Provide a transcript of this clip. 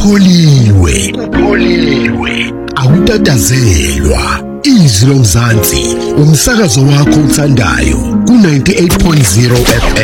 Upholiwe awutatazelwa. Izwi lomzansi umsakazo wakho uthandayo ku 98.0 FM.